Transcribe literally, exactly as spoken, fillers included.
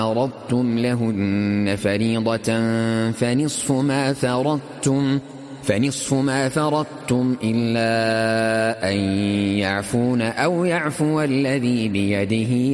فرضتم لهن فريضة فنصف ما فرضتم فنصف ما فرضتم إلا أن يعفون أو يعفو الذي بيده